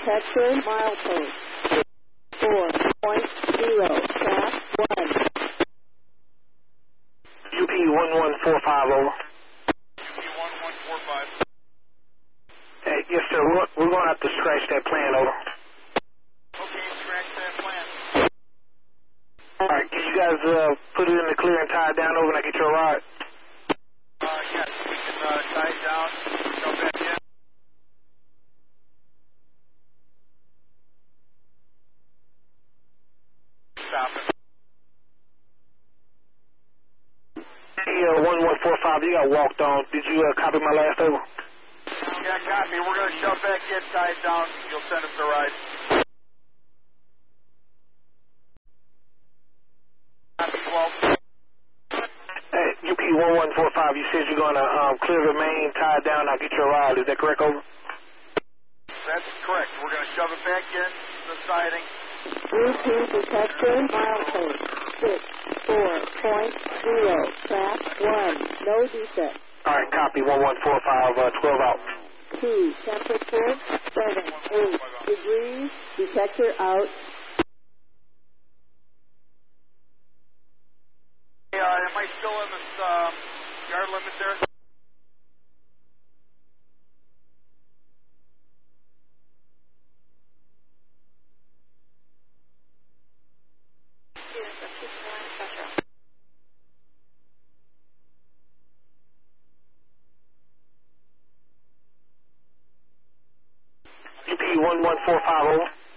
detection, milepost 4.0, track 1. UP 11450. UP 1145. Hey, yes, sir. We're going to have to scratch that plan, over. Okay, scratch that plan. All right, can you guys put it in the clear and tie it down over and I get your ride? Yes, we can tie it down, go back in. Stop it. Hey, 1145, you got walked on. Did you copy my last over? Yeah, copy. We're going to shove back in, tie it down. You'll send us the ride. Copy 12. Hey, UP 1145, you said you're going to clear the main, tie it down, I'll get your ride. Is that correct, over? That's correct. We're going to shove it back in the siding. Routine detection, milepost 4.0, track 1. No defect. All right, copy 1145, 12 out. 2, temperature 78 degrees, detector out. Hey, am I still in this yard limit there? UP 11450.